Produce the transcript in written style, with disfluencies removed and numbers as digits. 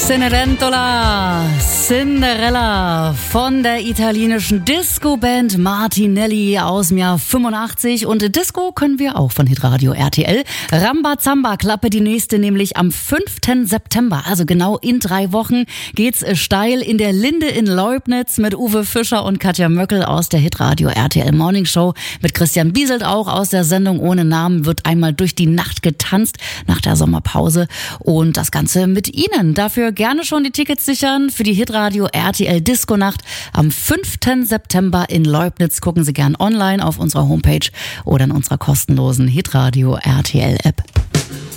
Cinderella von der italienischen Disco-Band Martinelli aus dem Jahr 85. Und Disco können wir auch von Hitradio RTL. Rambazamba Klappe, die nächste nämlich am 5. September. Also genau in 3 Wochen geht's steil in der Linde in Leubnitz mit Uwe Fischer und Katja Möckel aus der Hitradio RTL Morning Show. Mit Christian Bieselt auch aus der Sendung Ohne Namen wird einmal durch die Nacht getanzt nach der Sommerpause. Und das Ganze mit Ihnen. Dafür gerne schon die Tickets sichern für die Hitradio RTL Disco Nacht am 5. September in Leubnitz. Gucken Sie gern online auf unserer Homepage oder in unserer kostenlosen Hitradio RTL App.